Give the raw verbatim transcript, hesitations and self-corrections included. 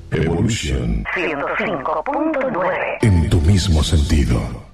Evolution ciento cinco punto nueve. en tu mismo sentido.